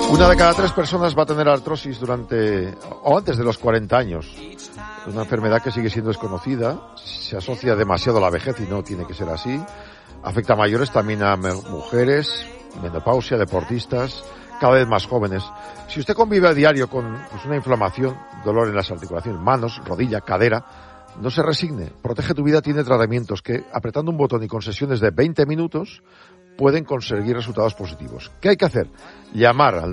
Una de cada 3 personas va a tener artrosis durante o antes de los 40 años. Es una enfermedad que sigue siendo desconocida, se asocia demasiado a la vejez y no tiene que ser así. Afecta a mayores, también a mujeres, menopausia, deportistas, cada vez más jóvenes. Si usted convive a diario con una inflamación, dolor en las articulaciones, manos, rodilla, cadera, no se resigne. Protege tu Vida tiene tratamientos que, apretando un botón y con sesiones de 20 minutos, pueden conseguir resultados positivos. ¿Qué hay que hacer? Llamar al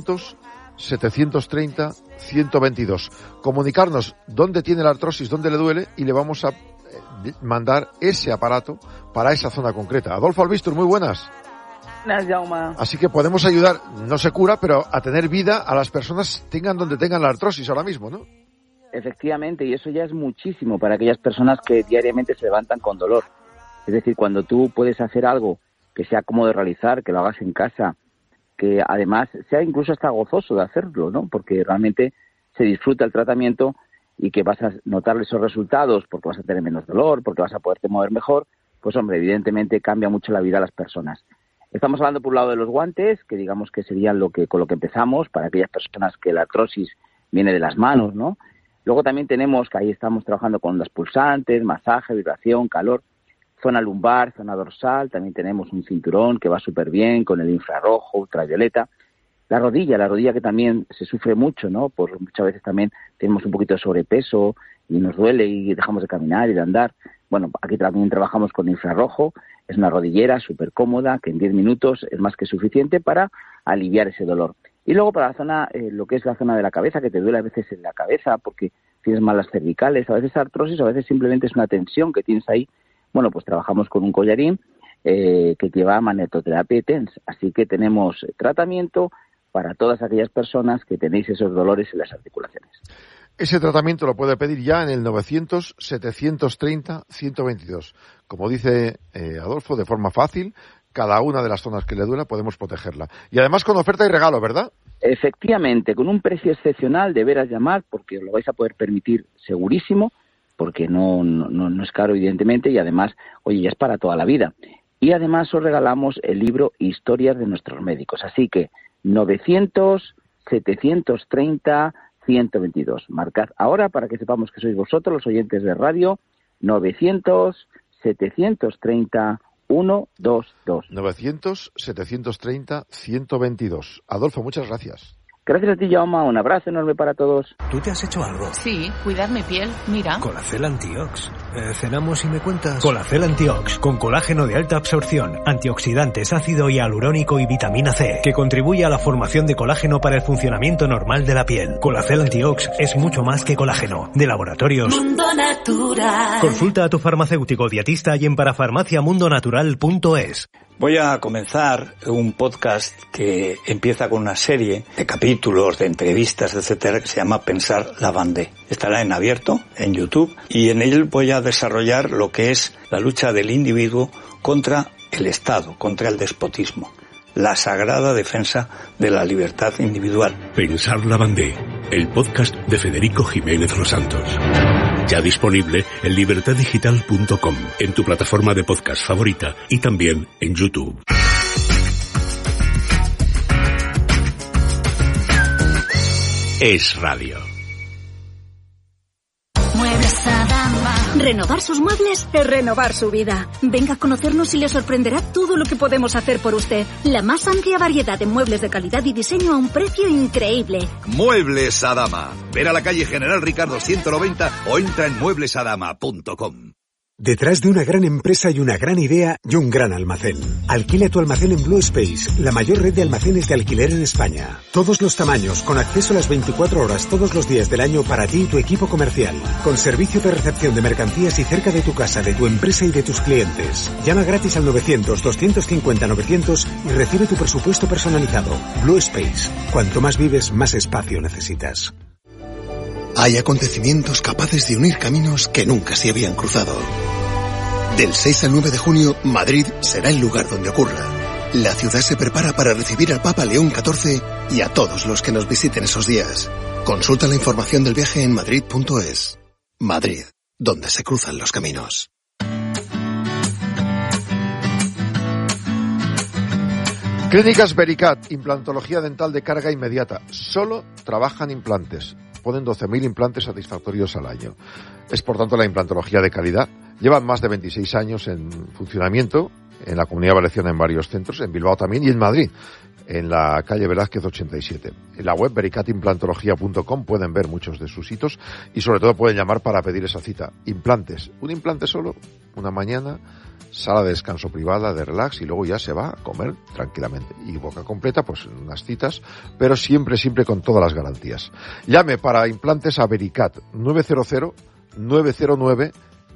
900-730-122. Comunicarnos dónde tiene la artrosis, dónde le duele, y le vamos a mandar ese aparato para esa zona concreta. Adolfo Albistur, muy buenas. Buenas, Jaume. Así que podemos ayudar, no se cura, pero a tener vida a las personas tengan donde tengan la artrosis ahora mismo, ¿no? Efectivamente, y eso ya es muchísimo para aquellas personas que diariamente se levantan con dolor. Es decir, cuando tú puedes hacer algo que sea cómodo de realizar, que lo hagas en casa, que además sea incluso hasta gozoso de hacerlo, ¿no? Porque realmente se disfruta el tratamiento y que vas a notar esos resultados porque vas a tener menos dolor, porque vas a poderte mover mejor, pues hombre, evidentemente cambia mucho la vida a las personas. Estamos hablando por un lado de los guantes, que digamos que serían con lo que empezamos, para aquellas personas que la artrosis viene de las manos, ¿no? Luego también tenemos que ahí estamos trabajando con ondas pulsantes, masaje, vibración, calor. Zona lumbar, zona dorsal, también tenemos un cinturón que va súper bien con el infrarrojo, ultravioleta. La rodilla que también se sufre mucho, ¿no? Por muchas veces también tenemos un poquito de sobrepeso y nos duele y dejamos de caminar y de andar. Bueno, aquí también trabajamos con infrarrojo. Es una rodillera súper cómoda que en 10 minutos es más que suficiente para aliviar ese dolor. Y luego para la zona, lo que es la zona de la cabeza, que te duele a veces en la cabeza porque tienes malas cervicales, a veces artrosis, a veces simplemente es una tensión que tienes ahí. Bueno, pues trabajamos con un collarín que lleva magnetoterapia y TENS. Así que tenemos tratamiento para todas aquellas personas que tenéis esos dolores en las articulaciones. Ese tratamiento lo puede pedir ya en el 900-730-122. Como dice Adolfo, de forma fácil, cada una de las zonas que le duela podemos protegerla. Y además con oferta y regalo, ¿verdad? Efectivamente, con un precio excepcional, deberás llamar porque os lo vais a poder permitir segurísimo, porque no es caro, evidentemente, y además, oye, ya es para toda la vida. Y además os regalamos el libro Historias de nuestros médicos. Así que 900-730-122. Marcad ahora para que sepamos que sois vosotros, los oyentes de radio, 900-730-122. 900-730-122. Adolfo, muchas gracias. Gracias a ti, Jaume. Un abrazo enorme para todos. ¿Tú te has hecho algo? Sí, cuidar mi piel. Mira. Colacel Antiox. Cenamos y me cuentas. Colacel Antiox, con colágeno de alta absorción, antioxidantes, ácido hialurónico y vitamina C, que contribuye a la formación de colágeno para el funcionamiento normal de la piel. Colacel Antiox es mucho más que colágeno. De Laboratorios Mundo Natural. Consulta a tu farmacéutico dietista y en parafarmaciamundonatural.es. Voy a comenzar un podcast que empieza con una serie de capítulos, de entrevistas, etcétera, que se llama Pensar la Vendée. Estará en abierto, en YouTube, y en él voy a desarrollar lo que es la lucha del individuo contra el Estado, contra el despotismo, la sagrada defensa de la libertad individual. Pensar la Vendée, el podcast de Federico Jiménez Los Santos. Ya disponible en libertaddigital.com, en tu plataforma de podcast favorita y también en YouTube. Es radio. Muebles Adama. Renovar sus muebles es renovar su vida. Venga a conocernos y le sorprenderá todo lo que podemos hacer por usted. La más amplia variedad de muebles de calidad y diseño a un precio increíble. Muebles Adama. Ven a la calle General Ricardo 190 o entra en mueblesadama.com. Detrás de una gran empresa hay una gran idea y un gran almacén. Alquila tu almacén en Blue Space, la mayor red de almacenes de alquiler en España. Todos los tamaños, con acceso a las 24 horas todos los días del año para ti y tu equipo comercial. Con servicio de recepción de mercancías y cerca de tu casa, de tu empresa y de tus clientes. Llama gratis al 900-250-900 y recibe tu presupuesto personalizado. Blue Space. Cuanto más vives, más espacio necesitas. Hay acontecimientos capaces de unir caminos que nunca se habían cruzado. Del 6 al 9 de junio, Madrid será el lugar donde ocurra. La ciudad se prepara para recibir al Papa León XIV y a todos los que nos visiten esos días. Consulta la información del viaje en madrid.es. Madrid, donde se cruzan los caminos. Clínicas Vericat, implantología dental de carga inmediata. Solo trabajan implantes. Ponen 12.000 implantes satisfactorios al año. Es por tanto la implantología de calidad. Llevan más de 26 años en funcionamiento en la Comunidad Valenciana en varios centros, en Bilbao también y en Madrid, en la calle Velázquez 87. En la web vericatimplantología.com pueden ver muchos de sus hitos y sobre todo pueden llamar para pedir esa cita. Implantes. Un implante solo, una mañana, sala de descanso privada, de relax, y luego ya se va a comer tranquilamente. Y boca completa, pues unas citas, pero siempre con todas las garantías. Llame para implantes a Vericat 900-909-159,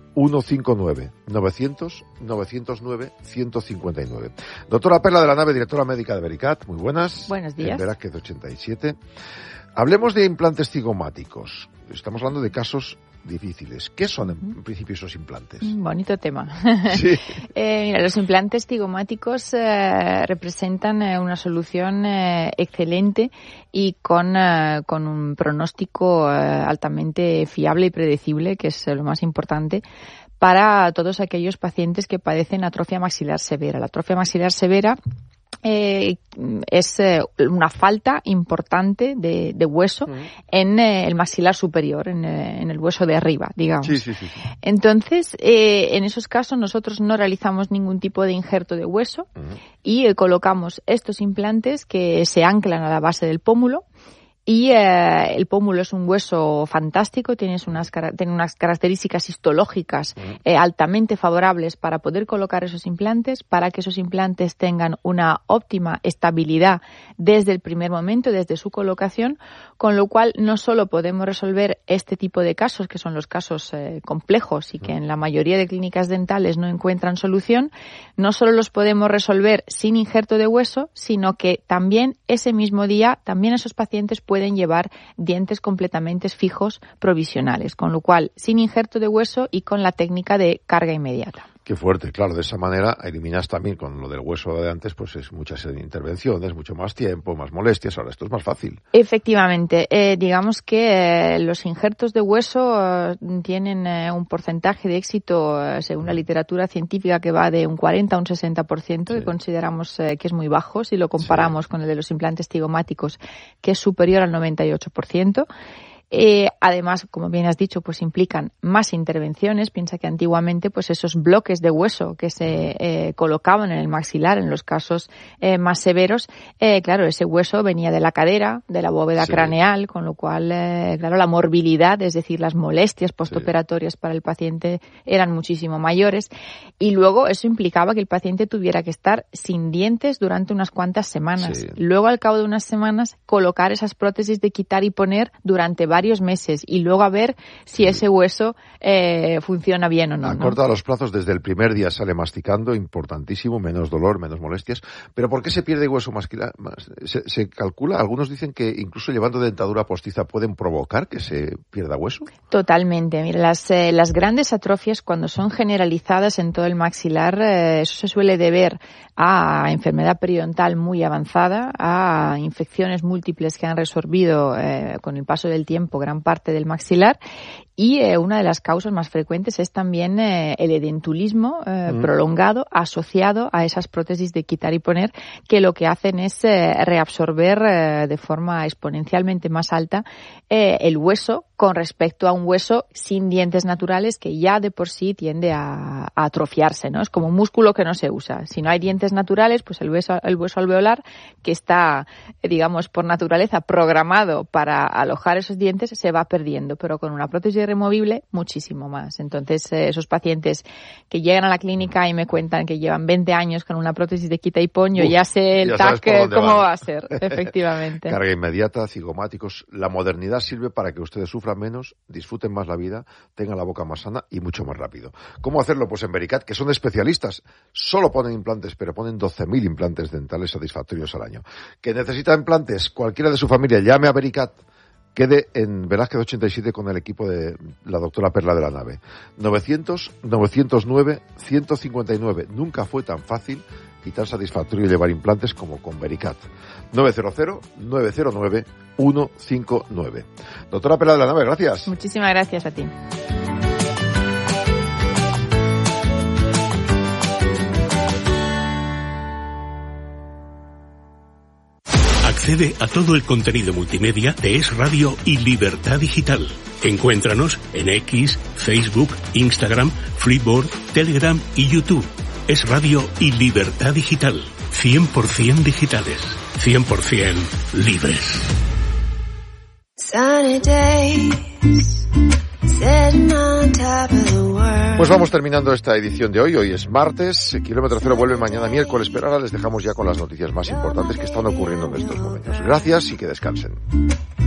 900-909-159. Doctora Perla de la Nave, directora médica de Vericat, muy buenas. Buenos días. En Velázquez 87. Hablemos de implantes cigomáticos. Estamos hablando de casos difíciles. ¿Qué son en principio esos implantes? Bonito tema. Sí. Mira, los implantes cigomáticos representan una solución excelente y con un pronóstico altamente fiable y predecible, que es lo más importante, para todos aquellos pacientes que padecen atrofia maxilar severa. La atrofia maxilar severa es una falta importante de hueso en el maxilar superior, en el hueso de arriba, digamos. Sí. Entonces, en esos casos nosotros no realizamos ningún tipo de injerto de hueso y colocamos estos implantes que se anclan a la base del pómulo. Y el pómulo es un hueso fantástico, tiene unas características histológicas altamente favorables para poder colocar esos implantes, para que esos implantes tengan una óptima estabilidad desde el primer momento, desde su colocación, con lo cual no solo podemos resolver este tipo de casos, que son los casos complejos y que en la mayoría de clínicas dentales no encuentran solución, no solo los podemos resolver sin injerto de hueso, sino que también ese mismo día, también esos pacientes pueden llevar dientes completamente fijos provisionales, con lo cual sin injerto de hueso y con la técnica de carga inmediata. Qué fuerte, claro, de esa manera eliminas también con lo del hueso de antes, pues es muchas intervenciones, mucho más tiempo, más molestias, ahora esto es más fácil. Efectivamente, digamos que los injertos de hueso tienen un porcentaje de éxito, según la literatura científica, que va de un 40 a un 60%, que consideramos que es muy bajo si lo comparamos con el de los implantes cigomáticos, que es superior al 98%. Además, como bien has dicho, pues implican más intervenciones. Piensa que antiguamente, pues esos bloques de hueso que se colocaban en el maxilar en los casos más severos, claro, ese hueso venía de la cadera, de la bóveda craneal, con lo cual, claro, la morbilidad, es decir, las molestias postoperatorias para el paciente eran muchísimo mayores. Y luego eso implicaba que el paciente tuviera que estar sin dientes durante unas cuantas semanas. Luego, al cabo de unas semanas, colocar esas prótesis de quitar y poner durante varios meses y luego a ver si ese hueso funciona bien o no. Acorta los plazos, desde el primer día sale masticando, importantísimo, menos dolor, menos molestias. Pero ¿por qué se pierde hueso maxilar? ¿Se calcula? Algunos dicen que incluso llevando dentadura postiza pueden provocar que se pierda hueso. Totalmente. Mira, las grandes atrofias, cuando son generalizadas en todo el maxilar, eso se suele deber a enfermedad periodontal muy avanzada, a infecciones múltiples que han resorbido con el paso del tiempo gran parte del maxilar, y una de las causas más frecuentes es también el edentulismo prolongado asociado a esas prótesis de quitar y poner, que lo que hacen es reabsorber de forma exponencialmente más alta el hueso con respecto a un hueso sin dientes naturales que ya de por sí tiende a atrofiarse, ¿no? Es como un músculo que no se usa. Si no hay dientes naturales, pues el hueso alveolar, que está, digamos, por naturaleza programado para alojar esos dientes, se va perdiendo, pero con una prótesis removible muchísimo más. Entonces, esos pacientes que llegan a la clínica y me cuentan que llevan 20 años con una prótesis de quita y pon, yo ya sé el TAC cómo va a ser, efectivamente. Carga inmediata, cigomáticos. La modernidad sirve para que ustedes sufran menos, disfruten más la vida, tengan la boca más sana y mucho más rápido. ¿Cómo hacerlo? Pues en Vericat, que son especialistas. Solo ponen implantes, pero ponen 12.000 implantes dentales satisfactorios al año. ¿Que necesita implantes? Cualquiera de su familia, llame a Vericat. Quede en Velázquez 87 con el equipo de la doctora Perla de la Nave. 900-909-159. Nunca fue tan fácil y tan satisfactorio llevar implantes como con Vericat. 900-909-159. Doctora Perla de la Nave, gracias. Muchísimas gracias a ti. accede a todo el contenido multimedia de Es Radio y Libertad Digital. Encuéntranos en X, Facebook, Instagram, Flipboard, Telegram y YouTube. Es Radio y Libertad Digital. 100% digitales. 100% libres. Pues vamos terminando esta edición de hoy. Hoy es martes. Kilómetro Cero vuelve mañana miércoles, pero ahora les dejamos ya con las noticias más importantes que están ocurriendo en estos momentos. Gracias y que descansen.